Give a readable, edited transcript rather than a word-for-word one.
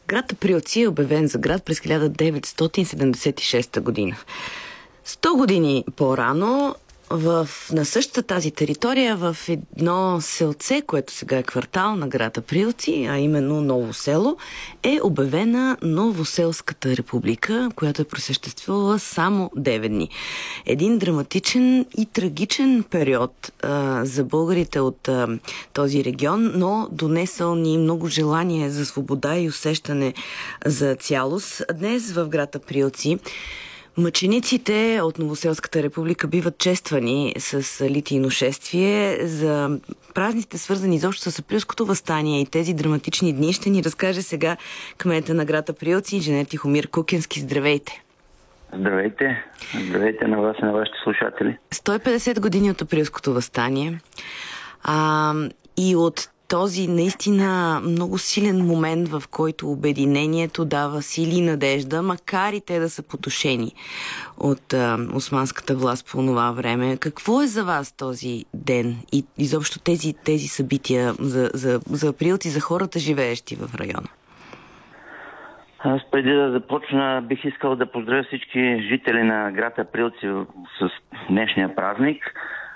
Град Априлци е обявен за град през 1976 година. 100 години по-рано на същата тази територия, в едно селце, което сега е квартал на град Априлци, а именно Ново село, е обявена Новоселската република, която е просъществувала само 9 дни. Един драматичен и трагичен период за българите от този регион, но донесъл ни много желание за свобода и усещане за цялост. Днес в град Априлци мъчениците от Новоселската република биват чествани с литийно шествие. За празниците, свързани изобщо с Априлското въстание и тези драматични дни, ще ни разкаже сега кмета на град Априлци, инженер Тихомир Кукенски. Здравейте! Здравейте! Здравейте на вас и на вашите слушатели. 150 години от Априлското въстание и от този наистина много силен момент, в който обединението дава сили и надежда, макар и те да са потушени от османската власт по това време. Какво е за вас този ден и изобщо тези събития за априлци, за хората, живеещи в района? Аз преди да започна, бих искал да поздравя всички жители на град Априлци с днешния празник.